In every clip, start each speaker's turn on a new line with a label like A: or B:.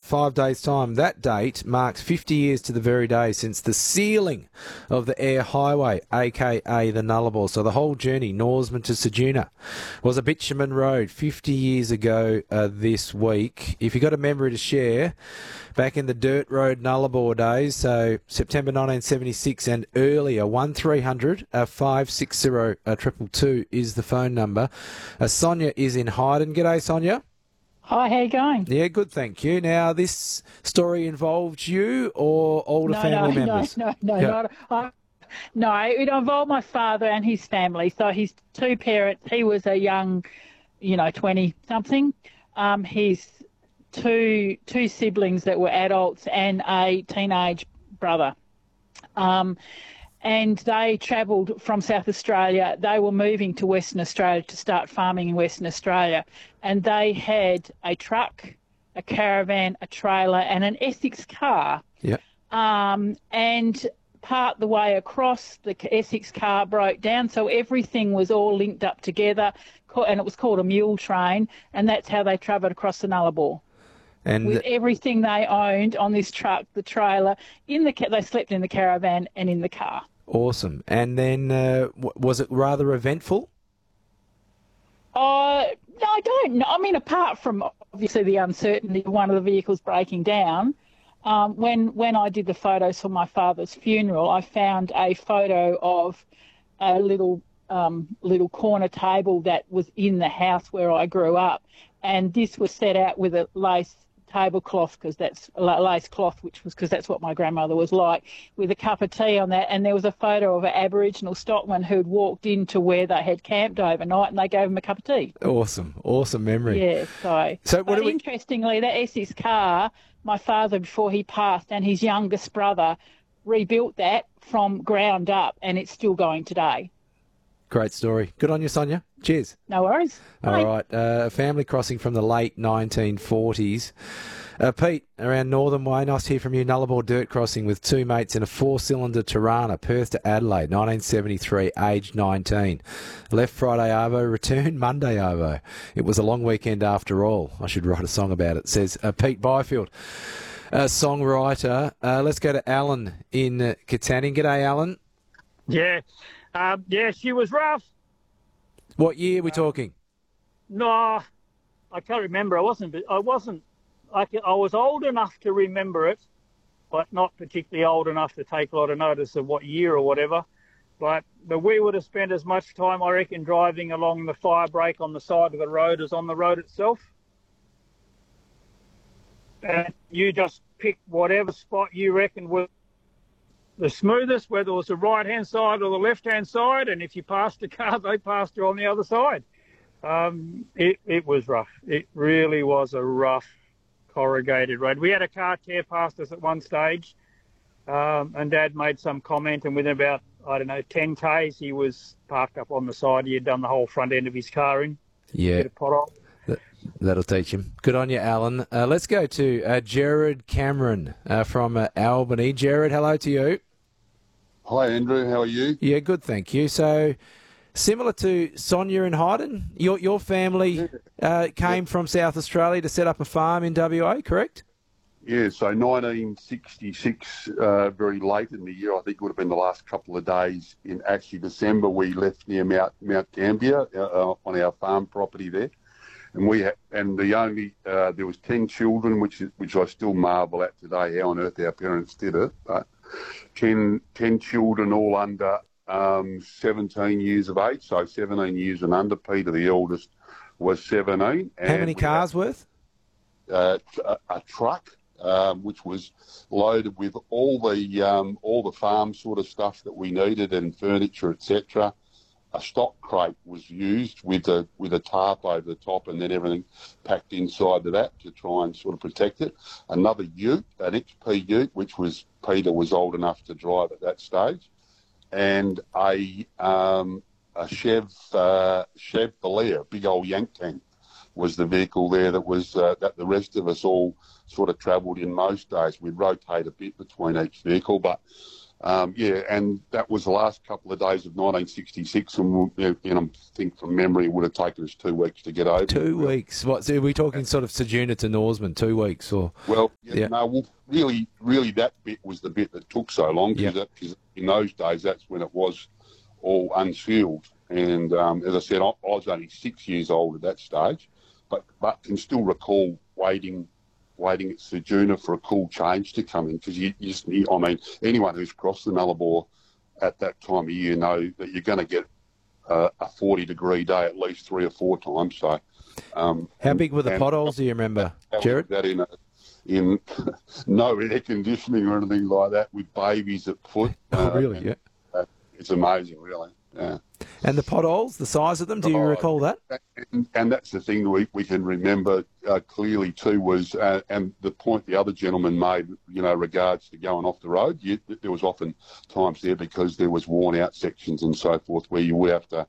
A: 5 days' time. That date marks 50 years to the very day since the sealing of the Air Highway, a.k.a. the Nullarbor. So the whole journey, Norseman to Ceduna, was a bitumen road 50 years ago this week. If you've got a memory to share, back in the dirt road Nullarbor days, so September 1976 and earlier, 1300 560 222 is the phone number. Sonia is in Hyden. G'day, Sonia.
B: Hi, how you going?
A: Yeah, good, thank you. Now, this story involved you or older family members?
B: No, it involved my father and his family. So his two parents, he was a young, 20-something. His two siblings that were adults and a teenage brother. And they travelled from South Australia. They were moving to Western Australia to start farming in Western Australia. And they had a truck, a caravan, a trailer and an Essex car.
A: Yeah.
B: And part the way across, the Essex car broke down, so everything was all linked up together, and it was called a mule train, and that's how they travelled across the Nullarbor. And with everything they owned on this truck, the trailer, they slept in the caravan and in the car.
A: Awesome. And then was it rather eventful?
B: No, I don't know. I mean, apart from obviously the uncertainty of one of the vehicles breaking down, when I did the photos for my father's funeral, I found a photo of a little corner table that was in the house where I grew up, and this was set out with a lace tablecloth, because that's a lace cloth, because that's what my grandmother was like, with a cup of tea on that, and there was a photo of an Aboriginal stockman who'd walked into where they had camped overnight, and they gave him a cup of tea.
A: Awesome memory.
B: Yeah, interestingly, that Essex car, my father, before he passed, and his youngest brother rebuilt that from ground up, and it's still going today.
A: Great story. Good on you, Sonia. Cheers.
B: No worries.
A: All right. A family crossing from the late 1940s. Pete, around Northern Way, nice to hear from you. Nullarbor dirt crossing with two mates in a four-cylinder Tirana, Perth to Adelaide, 1973, aged 19. Left Friday arvo, returned Monday arvo. It was a long weekend after all. I should write a song about it, says Pete Byfield, songwriter. Let's go to Alan in Katanning. G'day, Alan.
C: Yeah. She was rough.
A: What year are we talking?
C: No, I can't remember. I was old enough to remember it, but not particularly old enough to take a lot of notice of what year or whatever. But we would have spent as much time, I reckon, driving along the fire break on the side of the road as on the road itself. And you just pick whatever spot you reckon was the smoothest, whether it was the right-hand side or the left-hand side, and if you passed the car, they passed you on the other side. It was rough. It really was a rough, corrugated road. We had a car tear past us at one stage, and Dad made some comment, and within about, 10 Ks, he was parked up on the side. He had done the whole front end of his car in.
A: Yeah. That'll teach him. Good on you, Alan. Let's go to Jared Cameron from Albany. Jared, hello to you.
D: Hi, Andrew. How are you?
A: Yeah, good, thank you. So, similar to Sonia and Hyden, your family came from South Australia to set up a farm in WA, correct?
D: Yeah, so 1966, very late in the year, I think it would have been the last couple of days in actually December, we left near Mount Gambier on our farm property there. And there was 10 children, which I still marvel at today, how on earth our parents did it. But 10 children, all under 17 years of age, so 17 years and under. Peter, the eldest, was 17.
A: How many cars worth?
D: A truck, which was loaded with all the farm sort of stuff that we needed and furniture, etc. A stock crate was used with a tarp over the top, and then everything packed inside of that to try and sort of protect it. Another ute, an XP ute, which Peter was old enough to drive at that stage, and a Chevrolet, a big old yank tank, was the vehicle there that was that the rest of us all sort of travelled in most days. We'd rotate a bit between each vehicle, but Yeah, and that was the last couple of days of 1966, and I think from memory it would have taken us 2 weeks to get over.
A: 2 weeks. What? So are we talking sort of Ceduna to Norseman? 2 weeks, or?
D: Well, really, that bit was the bit that took so long because in those days that's when it was all unsealed. And as I said, I was only 6 years old at that stage, but can still recall waiting at Ceduna for a cool change to come in, because anyone who's crossed the Nullarbor at that time of year know that you're going to get a 40-degree day at least 3 or 4 times. So,
A: how big were the potholes? Do you remember, Jared?
D: That in no air conditioning or anything like that, with babies at foot.
A: Really? Yeah.
D: It's amazing, really. Yeah.
A: And the potholes, the size of them, do you recall that?
D: And that's the thing that we can remember clearly too was, and the point the other gentleman made, regards to going off the road, there was often times there because there was worn out sections and so forth where you would have to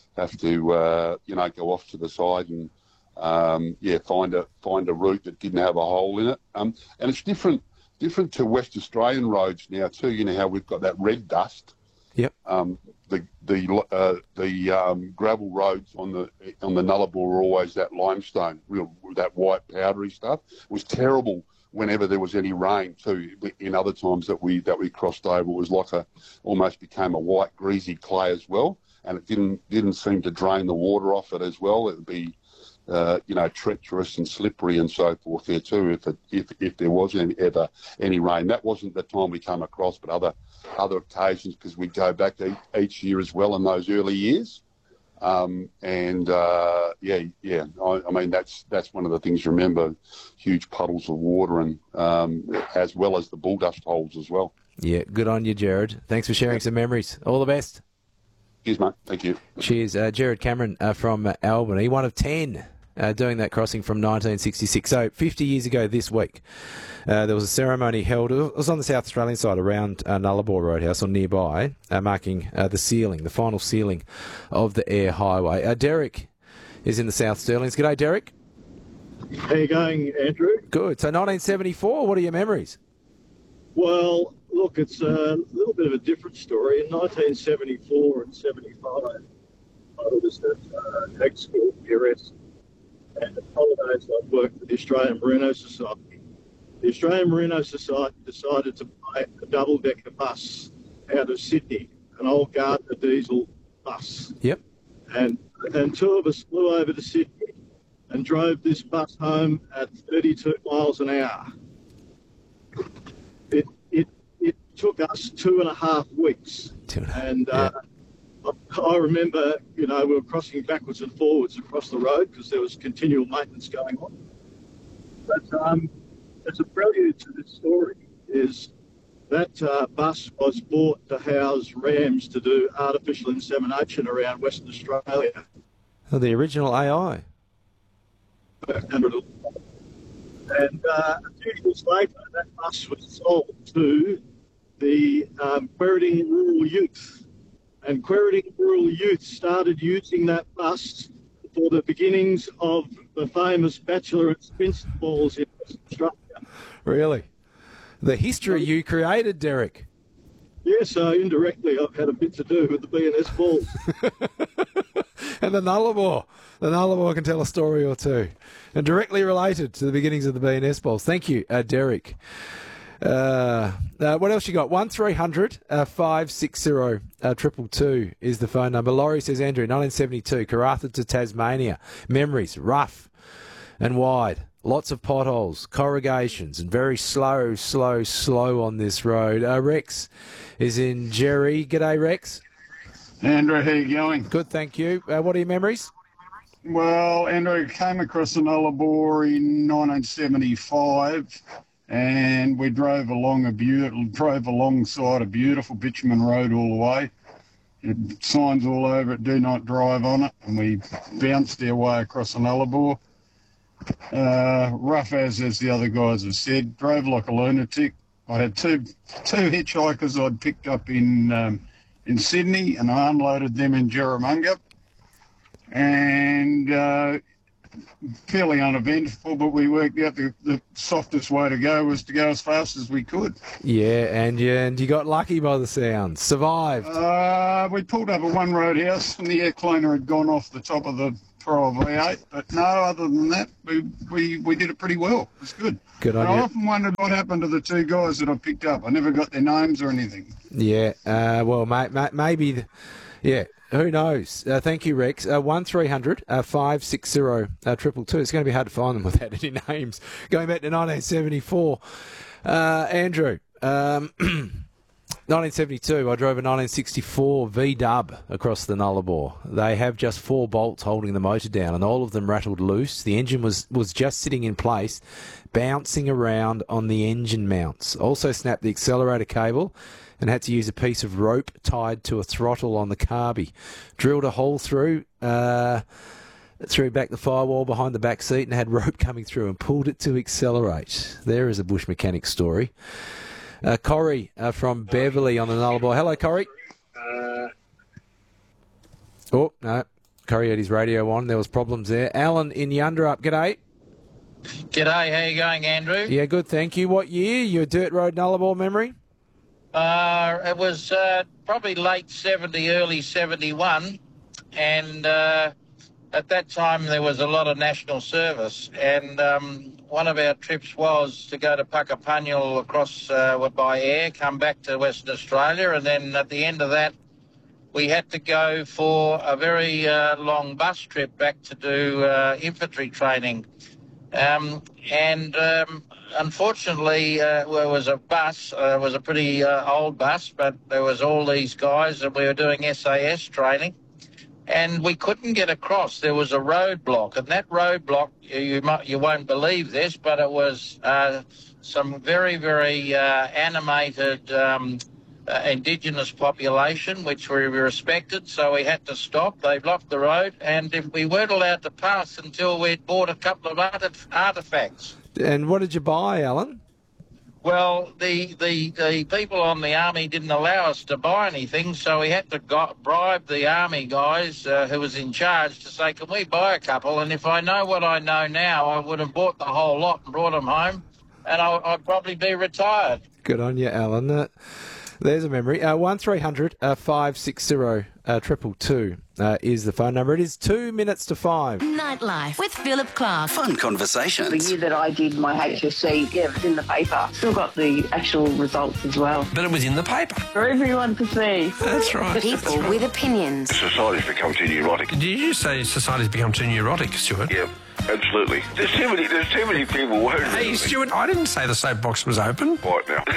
D: go off to the side and find a route that didn't have a hole in it. And it's different to West Australian roads now too. You know how we've got that red dust.
A: Yep.
D: The gravel roads on the Nullarbor were always that limestone, that white powdery stuff. It was terrible whenever there was any rain too. In other times that we crossed over, it was like almost became a white greasy clay as well, and it didn't seem to drain the water off it as well. It would be treacherous and slippery and so forth there too if there was ever any rain. That wasn't the time we came across, but other occasions, because we'd go back each year as well in those early years. I mean, that's one of the things you remember, huge puddles of water, and as well as the bull dust holes as well. Yeah,
A: good on you, Jared. Thanks for sharing some memories. All the best.
D: Cheers, mate. Thank you.
A: Cheers. Jared Cameron from Albany, one of 10 doing that crossing from 1966. So 50 years ago this week, there was a ceremony held. It was on the South Australian side around Nullarbor Roadhouse or nearby, marking the final sealing of the Eyre Highway. Derek is in the South Stirlings. G'day, Derek.
E: How you going, Andrew?
A: Good. So 1974, what are your memories?
E: Well, look, it's a little bit of a different story. In 1974 and 75, I was at ag school, PRS, and at holidays I worked for the Australian Merino Society. The Australian Merino Society decided to buy a double-decker bus out of Sydney, an old Gardner diesel bus.
A: Yep.
E: And 2 of us flew over to Sydney and drove this bus home at 32 miles an hour. It took us 2.5 weeks. And I remember, we were crossing backwards and forwards across the road because there was continual maintenance going on. But as a prelude to this story is that bus was bought to house rams to do artificial insemination around Western Australia.
A: Oh, the original AI.
E: And a few years later, that bus was sold to the Quairading Rural Youth. And Quairading Rural Youth started using that bus for the beginnings of the famous Bachelor and Spinster balls in Western Australia.
A: Really? The history you created, Derek.
E: Yes, so indirectly I've had a bit to do with the B&S balls.
A: And the Nullarbor. The Nullarbor can tell a story or two. And directly related to the beginnings of the B&S balls. Thank you, Derek. What else you got? 1300 560 222 is the phone number. Laurie says, Andrew, 1972, Karratha to Tasmania. Memories, rough and wide. Lots of potholes, corrugations, and very slow on this road. Rex is in Jerry. G'day, Rex.
F: Andrew, how you going?
A: Good, thank you. What are your memories?
F: Well, Andrew, came across the Nullarbor in 1975, and we drove alongside a beautiful bitumen road all the way. Signs all over it, do not drive on it, and we bounced our way across the Nullarbor. Rough as the other guys have said, drove like a lunatic. I had two hitchhikers I'd picked up in Sydney, and I unloaded them in Jerramunga. And fairly uneventful, but we worked out the softest way to go was to go as fast as we could.
A: Yeah, and you got lucky by the sounds. Survived.
F: We pulled up at one roadhouse and the air cleaner had gone off the top of the trial V8, but no, other than that, we did it pretty well. It was good.
A: Good on
F: and
A: you.
F: I often wondered what happened to the two guys that I picked up. I never got their names or anything.
A: Yeah, well, maybe, yeah. Who knows? Thank you, Rex. 1300 560 222. It's going to be hard to find them without any names. Going back to 1974. Andrew, 1972, I drove a 1964 V-Dub across the Nullarbor. They have just 4 bolts holding the motor down, and all of them rattled loose. The engine was just sitting in place, bouncing around on the engine mounts. Also snapped the accelerator cable and had to use a piece of rope tied to a throttle on the carby. Drilled a hole through back the firewall behind the back seat and had rope coming through and pulled it to accelerate. There is a bush mechanic story. Corey from Beverley on the Nullarbor. Hello, Corey. Oh, no. Corey had his radio on. There was problems there. Alan in Yunderup. G'day.
G: G'day. How you going, Andrew?
A: Yeah, good, thank you. What year? Your dirt road Nullarbor memory?
G: It was probably late 70, early 71, and at that time there was a lot of national service, and one of our trips was to go to Puckapunyal across by air, come back to Western Australia, and then at the end of that we had to go for a very long bus trip back to do infantry training. Unfortunately, there was a bus. It was a pretty old bus, but there was all these guys, and we were doing SAS training, and we couldn't get across. There was a roadblock, and that roadblock, you won't believe this, but it was some very, very animated Indigenous population, which we respected, so we had to stop. They blocked the road, and we weren't allowed to pass until we'd bought a couple of artefacts.
A: And what did you buy, Alan?
G: Well, the people on the army didn't allow us to buy anything, so we had to bribe the army guys who was in charge to say, can we buy a couple? And if I know what I know now, I would have bought the whole lot and brought them home, and I'd probably be retired.
A: Good on you, Alan. There's a memory. 1300 560 222 is the phone number. It is 2 minutes to 5.
H: Nightlife with Philip Clark.
I: Fun conversations.
J: The year that I did my HSC, it was in the paper. Still got the actual results as well.
I: But it was in the paper.
J: For everyone to see.
I: That's right.
H: People with opinions.
K: Society's become too neurotic.
I: Did you say society's become too neurotic, Stuart?
K: Yeah. Absolutely. There's too many people.
I: Hey, Stuart, I didn't say the soapbox was open.
K: Right now.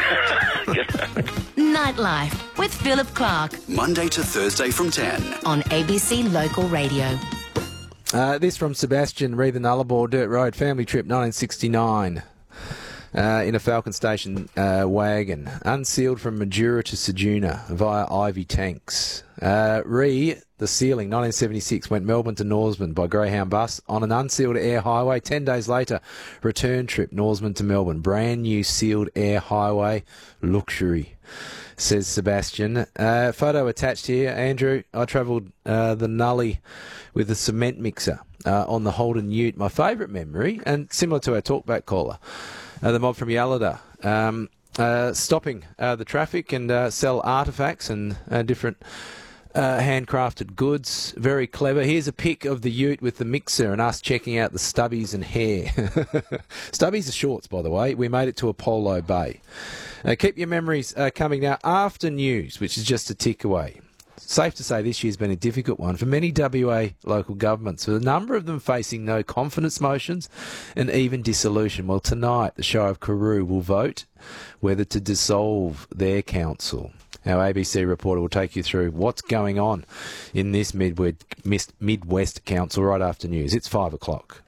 H: Nightlife with Philip Clark.
I: Monday to Thursday from 10.
H: On ABC Local Radio.
A: This from Sebastian, Re the Nullarbor Dirt Road, family trip 1969. In a Falcon Station wagon, unsealed from Majura to Ceduna via Ivy Tanks. The Sealing, 1976, went Melbourne to Norseman by Greyhound bus on an unsealed air highway. 10 days later, return trip, Norseman to Melbourne. Brand new sealed air highway, luxury, says Sebastian. Photo attached here, Andrew. I travelled the Nully with a cement mixer on the Holden Ute. My favourite memory, and similar to our talkback caller, the mob from Yalada, stopping the traffic and sell artefacts and different handcrafted goods. Very clever. Here's a pic of the ute with the mixer and us checking out the stubbies and hair. Stubbies are shorts, by the way. We made it to Apollo Bay. Keep your memories coming now. After news, which is just a tick away. Safe to say this year's been a difficult one for many WA local governments, with a number of them facing no confidence motions and even dissolution. Well, tonight the Shire of Karoo will vote whether to dissolve their council. Our ABC reporter will take you through what's going on in this Midwest Council right after news. It's 5 o'clock.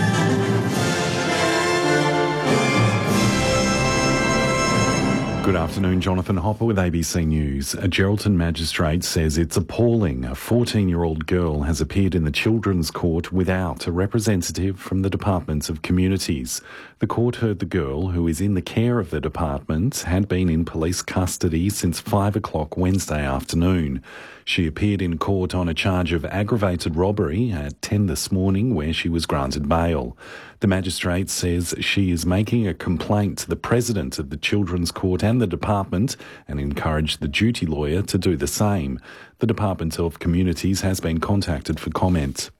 L: Good afternoon. afternoon, Jonathan Hopper with ABC News. A Geraldton magistrate says it's appalling a 14-year-old girl has appeared in the Children's Court without a representative from the Department of Communities. The court heard the girl, who is in the care of the department, had been in police custody since 5 o'clock Wednesday afternoon. She appeared in court on a charge of aggravated robbery at 10 this morning, where she was granted bail. The magistrate says she is making a complaint to the president of the Children's Court and the department and encouraged the duty lawyer to do the same. The Department of Communities has been contacted for comment.